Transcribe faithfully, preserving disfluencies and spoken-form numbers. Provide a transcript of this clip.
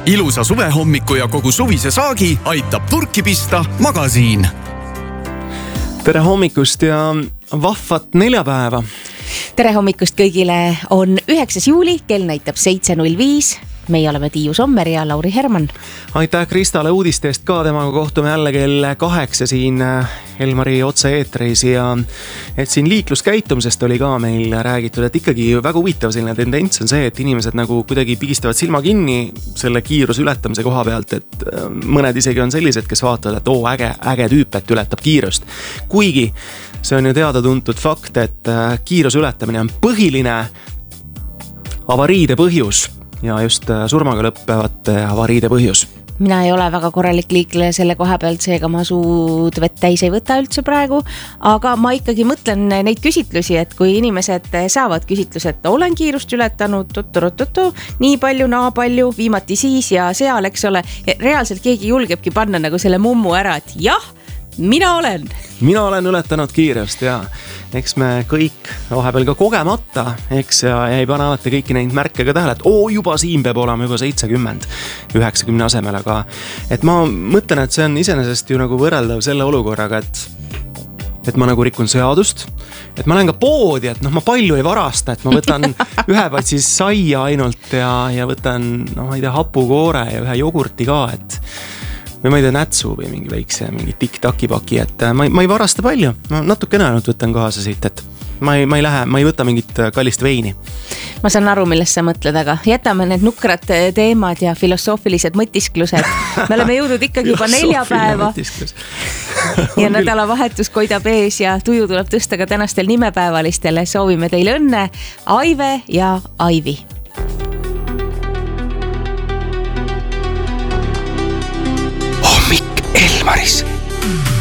ilusa suvehommiku ja kogu suvise saagi aitab purki pista Magasiin. Tere hommikust ja vahvat neljapäeva. Tere hommikust kõigile. On üheksas juuli, kell näitab seitse null viis. Meie oleme Tiiu Sommer ja Lauri Herman. Aitäh Kristale uudistest ka, temaga kohtume jälle kell kaheksa siin Elmari otse-eetreis ja et siin liikluskäitumisest oli ka meil räägitud, et ikkagi väga huvitav selline tendents on see, et inimesed nagu kuidagi pigistavad silma kinni selle kiiruse ületamise koha pealt, et mõned isegi on sellised, kes vaatavad, et oo, äge, äge tüüp, et ületab kiirust. Kuigi see on ju teada tuntud fakt, et kiiruse ületamine on põhiline avariide põhjus ja just surmaga lõppevate avariide põhjus. Mina ei ole väga korralik liikleja selle koha pealt, seega ma suud vett täis ei võta üldse praegu, aga ma ikkagi mõtlen neid küsitlusi, et kui inimesed saavad küsitlused, olen kiirust ületanud, tutu-tutu, nii palju, naa palju, viimati siis ja seal, eks ole, reaalselt keegi julgebki panna nagu selle mummu ära, et jah, mina olen. Mina olen ületanud kiirust ja eks me kõik vahepeal ka kogemata, eks ja ei pane alati kõiki neid märke ka tähele, et oo, juba siin peab olema juba seitsekümmend, üheksakümne asemel, aga et ma mõtlen, et see on iseenesest ju nagu võrreldav selle olukorraga, et et ma nagu rikun seadust, et ma lähen ka poodi, et noh, ma palju ei varasta, et ma võtan ühe patsi saia ainult ja, ja võtan, no ma ei tea, hapukoore ja ühe jogurti ka, et või ma ei tea, nätsu või mingi väikse mingi tik-taki paki, et ma ei, ma ei varasta palju, ma natukene ainult võtan kaasa siit, et ma ei, ma ei lähe, ma ei võta mingit kallist veini. Ma saan aru, millest sa mõtled, aga jätame need nukrad teemad ja filosoofilised mõtisklused. Me oleme jõudnud ikkagi juba neljapäeva ja nädalavahetus koidab ees ja tuju tuleb tõsta ka tänastel nimepäevalistele. Soovime teile õnne, Aive ja Aivi. Hommik Elmaris.